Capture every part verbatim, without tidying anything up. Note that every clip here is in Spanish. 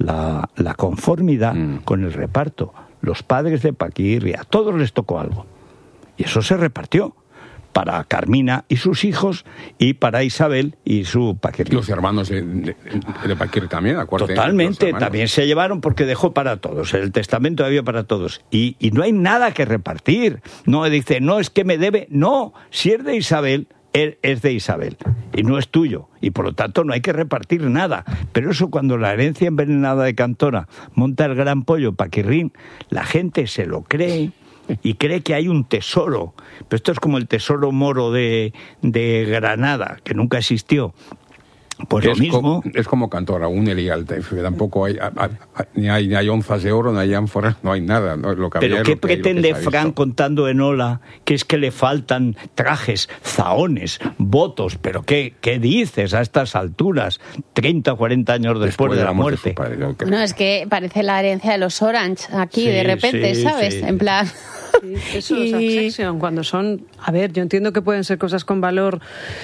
la, la conformidad mm. con el reparto. Los padres de Paquirri, a todos les tocó algo. Y eso se repartió para Carmina y sus hijos y para Isabel y su Paquirri. Los hermanos de, de, de Paquirri también, acuérdate. Totalmente, también se llevaron porque dejó para todos, el testamento había para todos. Y, y no hay nada que repartir. No dice, no, es que me debe. No, si es de Isabel, es de Isabel y no es tuyo. Y por lo tanto no hay que repartir nada. Pero eso cuando la herencia envenenada de Cantora monta el gran pollo Paquirrín, la gente se lo cree y cree que hay un tesoro. Pero esto es como el tesoro moro de, de Granada, que nunca existió. Pues es lo mismo. Co- es como Cantora, un Elial. Tampoco hay, a, a, a, ni hay ni hay onzas de oro, ni hay ánforas, no hay nada. No, lo que Pero había, ¿qué lo que, pretende lo que Fran contando en Ola? Que es que le faltan trajes, zahones, votos. ¿Pero qué, qué dices a estas alturas? treinta o cuarenta años después, después de, de la muerte. De padre, no, no, es que parece la herencia de los Orange aquí, sí, de repente, sí, ¿sabes? Sí. En plan... Sí, eso es Succession, cuando son... A ver, yo entiendo que pueden ser cosas con valor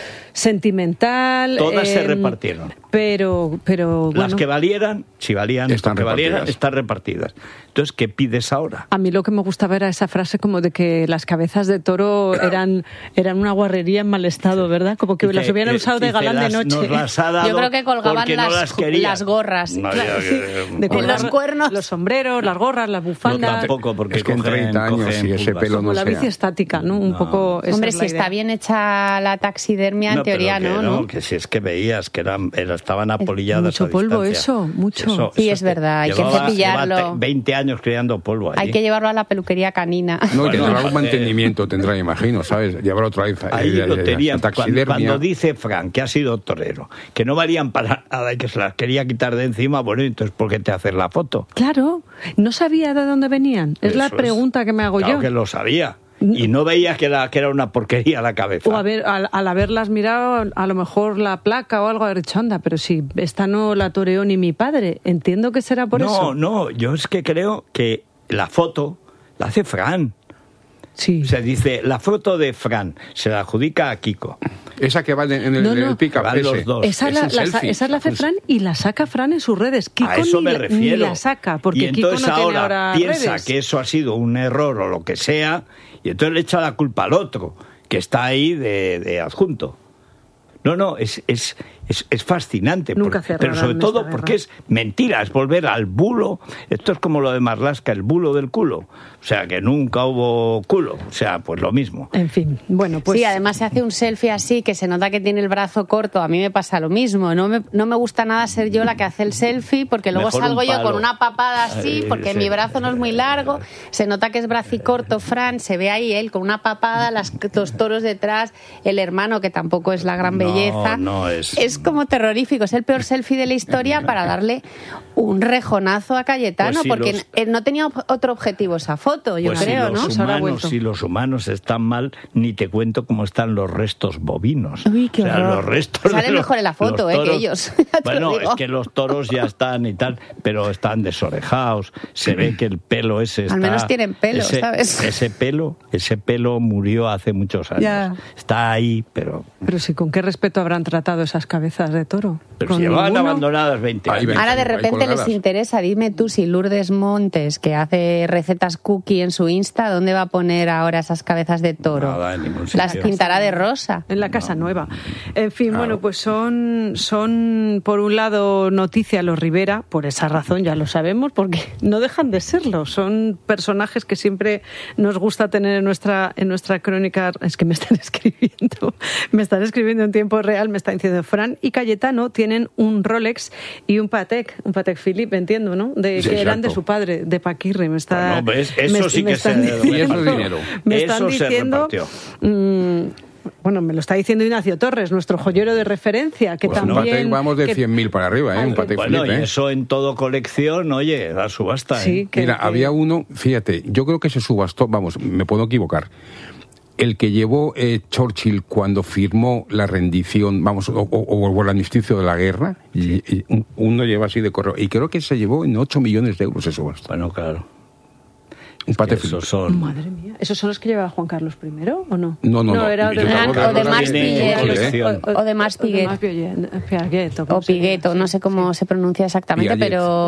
sentimental. Todas eh, se repartieron. Pero, pero Las bueno, que valieran, si valían, están que repartidas. valieran, están repartidas. Entonces, ¿qué pides ahora? A mí lo que me gustaba era esa frase como de que las cabezas de toro eran, eran una guarrería en mal estado, ¿verdad? Como que dice, las hubieran usado de galán las, de noche. Las ha dado yo creo que colgaban las, no las, las gorras. No, claro, ya, sí. de con los cuernos. Los sombreros, las gorras, las bufandas. No, tampoco, porque es que en treinta años y ese pelo no como la sea. bici estática, ¿no? Un no. poco. Esa Hombre, es si la está idea. bien hecha la taxidermia, en no, teoría, pero que, ¿no? ¿no? Que si es que veías que eran, eran estaban apolilladas mucho a polvo, distancia. eso, mucho. Eso, sí, eso es verdad, hay llevaba, que cepillarlo. Lleva veinte años criando polvo allí. Hay que llevarlo a la peluquería canina. No, Bueno, tendrá algún eh, mantenimiento, tendrá, imagino, ¿sabes? Llevar otra vez. Ahí eh, lo eh, tenían. taxidermia. Cuando, cuando dice Fran que ha sido torero, que no valían para nada y que se las quería quitar de encima, bueno, entonces ¿por qué te haces la foto? Claro, no sabía de dónde venían. Es Eso la es. pregunta que me hago Claro yo. que lo sabía. Y no veía que era, que era una porquería la cabeza. O a ver, al, al haberlas mirado, a lo mejor la placa o algo, haber dicho, anda, pero si esta no la toreó ni mi padre, entiendo que será por no, eso. No, no, yo es que creo que la foto la hace Fran. Sí. Se dice, la foto de Fran se la adjudica a Kiko. Esa que va en el, No, en el no. pick-up, Van ese. los dos. Esa, Es la, un la, selfie. esa la hace Fran y la saca Fran en sus redes. Kiko A eso ni, me la- refiero. ni la saca, porque y Kiko entonces no tiene ahora ahora piensa redes. que eso ha sido un error o lo que sea, y entonces le echa la culpa al otro, que está ahí de, de adjunto. No, no, es, es, es, es fascinante. Nunca por, cerrarán pero sobre esta todo guerra. porque es mentira, es volver al bulo. Esto es como lo de Marlaska, el bulo del culo. O sea, que nunca hubo culo. O sea, pues lo mismo. En fin, bueno, pues... Sí, además se hace un selfie así, que se nota que tiene el brazo corto. A mí me pasa lo mismo. No me, no me gusta nada ser yo la que hace el selfie, porque luego Mejor salgo un yo palo. con una papada así, Ay, porque sí. mi brazo no es muy largo. Se nota que es bracicorto, Fran. Se ve ahí él con una papada, las, los toros detrás, el hermano, que tampoco es la gran No, belleza. no es. Es como terrorífico. Es el peor selfie de la historia para darle un rejonazo a Cayetano, Pues si porque los- él no tenía otro objetivo esa foto, yo Pues creo, si ¿no? los Se habrá humanos, vuelto. si los humanos están mal, ni te cuento cómo están los restos bovinos. Uy, qué o sea, horror. los restos Sale de los- mejor en la foto, los eh, que toros- ellos, ya te Bueno, lo digo. es que los toros ya están y tal, pero están desorejados. Se ve que el pelo ese está... Al menos tienen pelo, ese, ¿sabes? Ese pelo, ese pelo murió hace muchos años. Ya. Está ahí, pero... Pero sí, ¿con qué respeto habrán tratado esas cabezas de toro? Pero ¿Con si llevaban ninguno? abandonadas veinte Ahí años. ven. Ahora de Ahí repente colgadas. les interesa, dime tú si Lourdes Montes, que hace recetas cookie en su Insta, ¿dónde va a poner ahora esas cabezas de toro? Nada, en ningún Las sitio. pintará de rosa. En la Casa Nueva. En fin, Claro. bueno, pues son, son, por un lado, noticia los Rivera, por esa razón ya lo sabemos, porque no dejan de serlo. Son personajes que siempre nos gusta tener en nuestra, en nuestra crónica. Es que me están escribiendo, me están escribiendo en tiempo real, me están diciendo, Fran y Cayetano tienen un Rolex y un Patek, un Patek Philippe, entiendo, ¿no? De, Sí, que eran exacto. de su padre, de Paquirri. Me está, Bueno, ¿ves? Eso me- sí me que se están repartió. Y eso es dinero. Me Eso están se diciendo... repartió. mm, bueno, me lo está diciendo Ignacio Torres, nuestro joyero de referencia, que Pues un también... Patek vamos de que- cien mil para arriba, ¿eh? Un Patek Bueno, Philippe, y ¿eh? eso en todo colección, oye, la subasta. Sí, ¿eh? que- Mira, que- había uno, fíjate, yo creo que se subastó, vamos, me puedo equivocar, el que llevó eh, Churchill cuando firmó la rendición, vamos, o, o- o el armisticio de la guerra, y, y un- uno lleva así de correo, y creo que se llevó en ocho millones de euros ese subastó. Bueno, claro. Un Que Patek esos Philippe. son... Madre mía, ¿esos son los que llevaba Juan Carlos primero o no? No, no, no. era Yo de, te Eran hablo o de ahora Max viene Piguet, en colección. o de Max Piguet. Piguet, Piaget, O ¿cómo se llama? Pigueto, no sé cómo se pronuncia exactamente, Piaget. pero